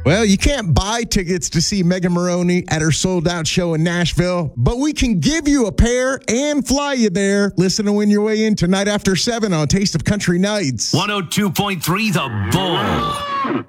Well, you can't buy tickets to see Megan Moroney at her sold-out show in Nashville, but we can give you a pair and fly you there. Listen to Win Your Way In tonight after 7 on Taste of Country Nights. 102.3 The Bull.